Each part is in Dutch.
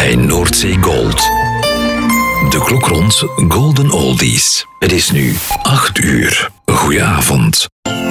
bij Noordzee Gold. De klok rond Golden Oldies. Het is nu 8 uur. Goedenavond.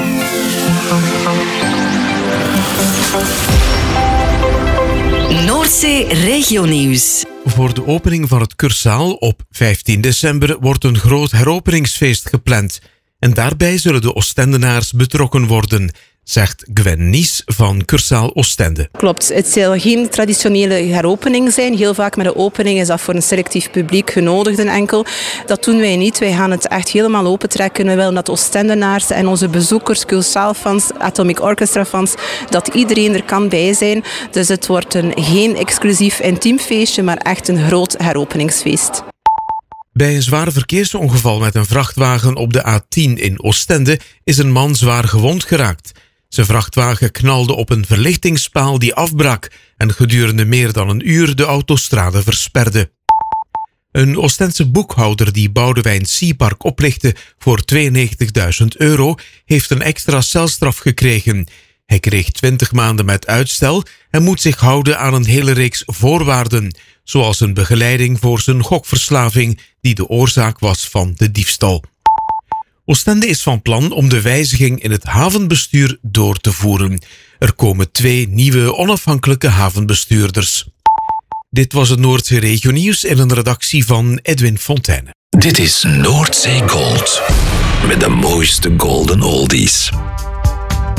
Noordzee Regionieuws. Voor de opening van het Cursaal op 15 december wordt een groot heropeningsfeest gepland. En daarbij zullen de Oostendenaars betrokken worden, zegt Gwen Nies van Cursaal Oostende. Klopt, het zal geen traditionele heropening zijn. Heel vaak met de opening is dat voor een selectief publiek genodigden enkel. Dat doen wij niet. Wij gaan het echt helemaal opentrekken. We willen dat Oostendenaars en onze bezoekers, Cursaal-fans, Atomic Orchestra-fans, dat iedereen er kan bij zijn. Dus het wordt geen exclusief intiem feestje, maar echt een groot heropeningsfeest. Bij een zwaar verkeersongeval met een vrachtwagen op de A10 in Oostende is een man zwaar gewond geraakt. Zijn vrachtwagen knalde op een verlichtingspaal die afbrak en gedurende meer dan een uur de autostrade versperde. Een Oostense boekhouder die Boudewijn Seapark oplichtte voor €92.000 heeft een extra celstraf gekregen. Hij kreeg 20 maanden met uitstel en moet zich houden aan een hele reeks voorwaarden, zoals een begeleiding voor zijn gokverslaving die de oorzaak was van de diefstal. Oostende is van plan om de wijziging in het havenbestuur door te voeren. Er komen 2 nieuwe onafhankelijke havenbestuurders. Dit was het Noordzee Regionieuws in een redactie van Edwin Fontaine. Dit is Noordzee Gold. Met de mooiste Golden Oldies.